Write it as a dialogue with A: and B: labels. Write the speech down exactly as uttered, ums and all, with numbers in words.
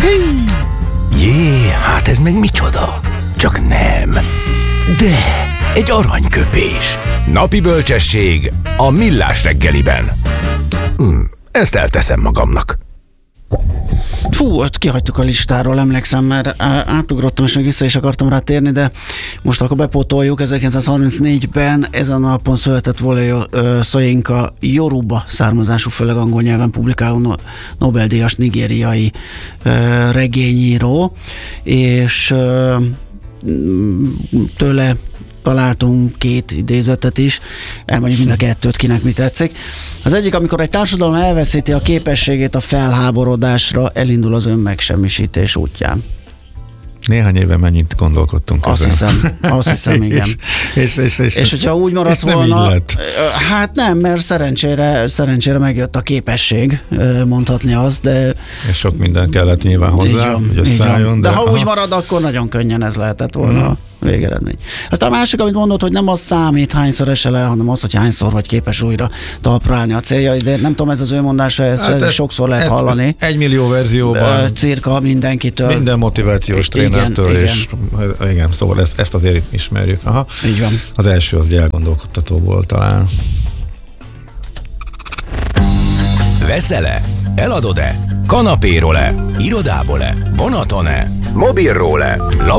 A: Jé, hát ez meg micsoda? Csak nem. De, egy aranyköpés. Napi bölcsesség a Millás reggeliben. Hm, ezt elteszem magamnak.
B: Fú, ott kihagytuk a listáról, emlékszem, mert átugrottam, és még vissza is akartam rá térni, de most akkor bepótoljuk. ezerkilencszázharmincnégyben ezen a napon született volna Soyinka Yoruba származású, főleg angol nyelven publikáló Nobel-díjas nigériai regényíró, és tőle találtunk két idézetet is, elmondjuk mind a kettőt, kinek mi tetszik. Az egyik, amikor egy társadalom elveszíti a képességét a felháborodásra, elindul az önmegsemmisítés útján.
C: Néhány éve mennyit gondolkodtunk
B: azt
C: ezen.
B: Hiszem, azt hiszem, igen.
C: és, és, és, és,
B: és hogyha úgy maradt
C: és
B: volna, hát nem, mert szerencsére, szerencsére megjött a képesség, mondhatni azt, de...
C: És sok minden kellett nyilván hozzá,
B: van,
C: hogy összeálljon.
B: De, de ha
C: aha.
B: úgy marad, akkor nagyon könnyen ez lehetett volna uh-huh. a végeredmény. Aztán a másik, amit mondod, hogy nem az számít, hányszor esel el, hanem az, hogy hányszor vagy képes újra talpra állni a célja, de nem tudom, ez az ő mondása, ezt hát ez sokszor lehet hallani.
C: Egy millió verzióban.
B: Cirka mindenkitől.
C: Minden motivációs trénertől, igen, és igen, igen szóval ezt, ezt azért ismerjük. Aha.
B: Így van.
C: Az első az elgondolkodtató volt talán.
A: Veszel-e? Eladod-e? Kanapéról-e? Irodából-e? Vonaton-e? Mobilról-e?